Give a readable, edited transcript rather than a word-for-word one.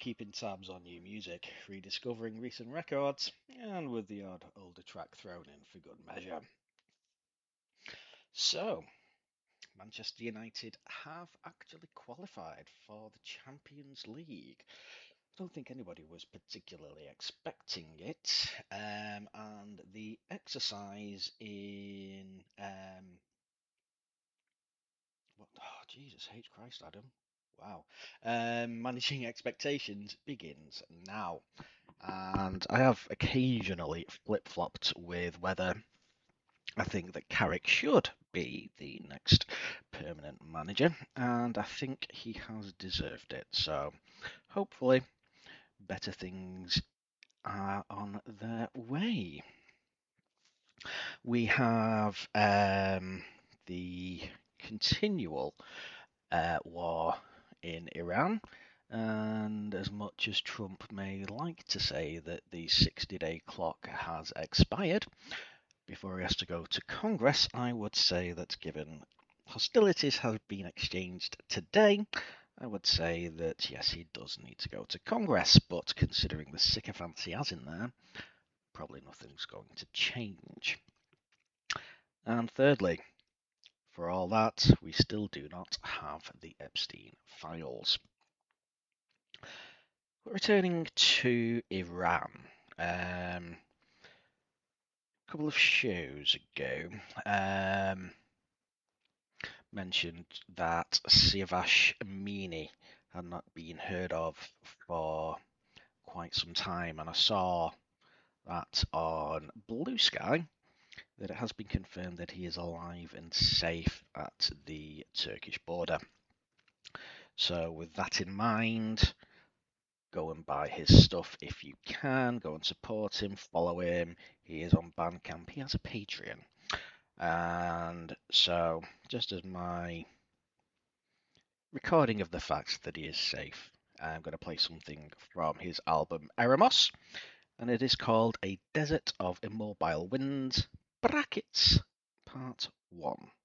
keeping tabs on new music, rediscovering recent records, and with the odd older track thrown in for good measure. So, Manchester United have actually qualified for the Champions League. I don't think anybody was particularly expecting it, and the exercise in what? Oh, Jesus H Christ, Adam! Wow, managing expectations begins now. And I have occasionally flip flopped with whether I think that Carrick should be the next permanent manager, and I think he has deserved it. So hopefully, better things are on their way. We have the continual war in Iran. And as much as Trump may like to say that the 60-day clock has expired before he has to go to Congress, I would say that given hostilities have been exchanged today, I would say that yes, he does need to go to Congress, but considering the sycophants he has in there, probably nothing's going to change. And thirdly, for all that, we still do not have the Epstein files. Returning to Iran, a couple of shows ago, mentioned that Siavash Amini had not been heard of for quite some time, and I saw that on Blue Sky that it has been confirmed that he is alive and safe at the Turkish border. So with that in mind, go and buy his stuff if you can. Go and support him, follow him. He is on Bandcamp. He has a Patreon. And so, just as my recording of the fact that he is safe, I'm going to play something from his album Eremos, and it is called A Desert of Immobile Winds, brackets, Part 1.